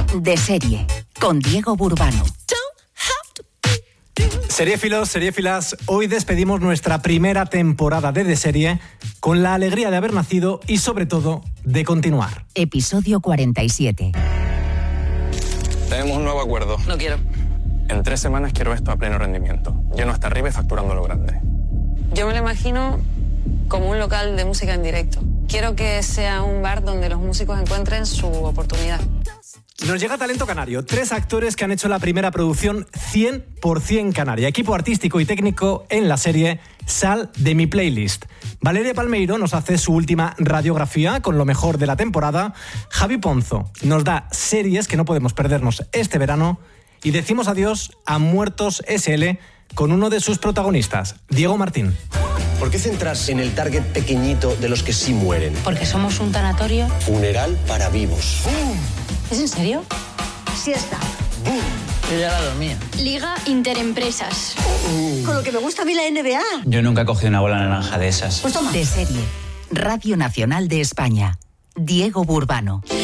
De serie, con Diego Burbano. Seriéfilos, seriéfilas, hoy despedimos nuestra primera temporada de Serie con la alegría de haber nacido y sobre todo de continuar. Episodio 47. Tenemos un nuevo acuerdo. No quiero. En 3 semanas quiero esto a pleno rendimiento. Lleno hasta arriba y facturando lo grande. Yo me lo imagino como un local de música en directo. Quiero que sea un bar donde los músicos encuentren su oportunidad. Nos llega talento canario. 3 actores que han hecho la primera producción 100% canaria. Equipo artístico y técnico en la serie Sal de mi playlist. Valeria Palmeiro nos hace su última radiografía con lo mejor de la temporada. Javi Ponzo nos da series que no podemos perdernos este verano. Y decimos adiós a Muertos S.L. con uno de sus protagonistas, Diego Martín. ¿Por qué centrarse en el target pequeñito de los que sí mueren? Porque somos un tanatorio. Funeral para vivos. ¿Es en serio? Siesta. Yo ya la dormía. Liga Interempresas. Con lo que me gusta a mí la NBA. Yo nunca he cogido una bola naranja de esas. Pues toma. De serie, Radio Nacional de España. Diego Burbano.